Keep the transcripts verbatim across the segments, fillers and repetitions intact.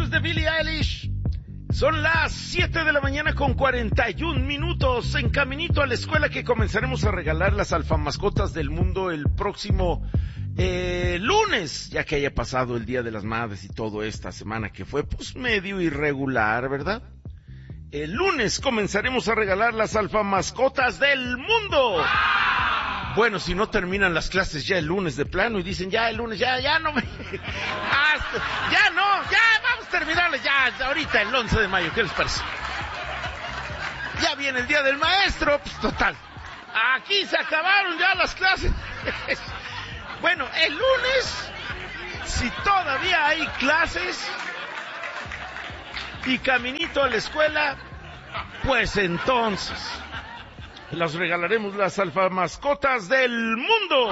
Flowers de Billie Eilish. Son las siete de la mañana con cuarenta y un minutos. En caminito a la escuela que comenzaremos a regalar las alfamascotas del mundo el próximo eh, lunes, ya que haya pasado el Día de las Madres y todo esta semana que fue pues medio irregular, ¿verdad? El lunes comenzaremos a regalar las alfamascotas del mundo. Bueno, si no terminan las clases ya el lunes de plano y dicen ya el lunes, ya, ya no me... Hasta, ya no, ya vamos a terminarles ya ahorita el once de mayo, ¿qué les parece? Ya viene el Día del Maestro, pues total. Aquí se acabaron ya las clases. Bueno, el lunes, si todavía hay clases y caminito a la escuela, pues entonces las regalaremos las alfamascotas del mundo.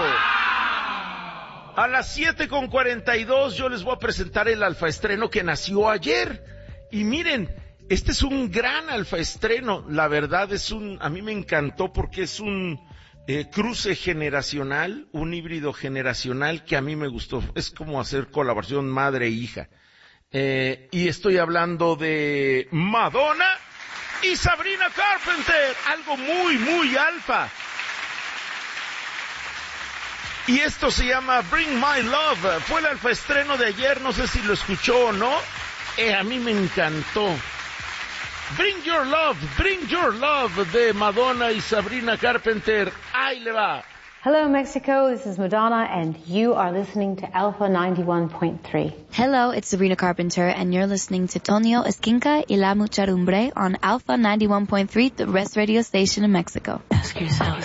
A las siete con cuarenta y dos yo les voy a presentar el alfaestreno que nació ayer. Y miren, este es un gran alfaestreno. La verdad es un, a mí me encantó porque es un eh, cruce generacional, un híbrido generacional que a mí me gustó. Es como hacer colaboración madre e hija. Eh, y estoy hablando de Madonna y Sabrina Carpenter, algo muy, muy alfa. Y esto se llama Bring My Love. Fue el alfaestreno de ayer, no sé si lo escuchó o no. Eh, a mí me encantó. Bring Your Love, Bring Your Love de Madonna y Sabrina Carpenter. Ahí le va. Hello, Mexico. This is Madonna, and you are listening to Alpha ninety-one point three. Hello, it's Sabrina Carpenter, and you're listening to Tonio Esquinca y La Muchedumbre on Alpha ninety-one point three, the best radio station in Mexico. Ask yourself,